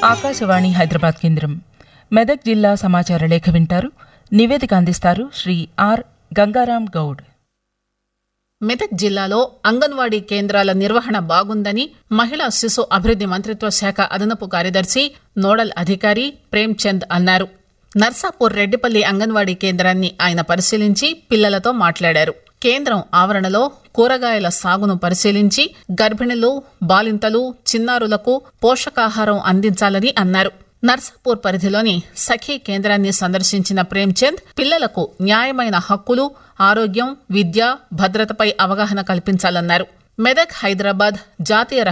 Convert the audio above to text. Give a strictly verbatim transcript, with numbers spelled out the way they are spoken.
ఆకాశవాణి హైదరాబాద్ కేంద్రం. మెదక్ జిల్లా సమాచార లేఖ వింటారు. నివేదిక అందిస్తారు శ్రీ ఆర్ గంగారాం గౌడ్. మెదక్ జిల్లాలో అంగన్వాడీ కేంద్రాల నిర్వహణ బాగుందని మహిళా శిశు అభివృద్ది మంత్రిత్వ శాఖ అదనపు కార్యదర్శి నోడల్ అధికారి ప్రేమ్చంద్ అన్నారు. నర్సాపూర్ రెడ్డిపల్లి అంగన్వాడీ కేంద్రాన్ని ఆయన పరిశీలించి పిల్లలతో మాట్లాడారు. కేంద్రం ఆవరణలో కూరగాయల సాగును పరిశీలించి గర్భిణులు, బాలింతలు, చిన్నారులకు పోషకాహారం అందించాలని అన్నారు. నర్సాపూర్ పరిధిలోని సఖీ కేంద్రాన్ని సందర్శించిన ప్రేమ్చంద్ పిల్లలకు న్యాయమైన హక్కులు, ఆరోగ్యం, విద్య, భద్రతపై అవగాహన కల్పించాలన్నారు. మెదక్ హైదరాబాద్ జాతీయ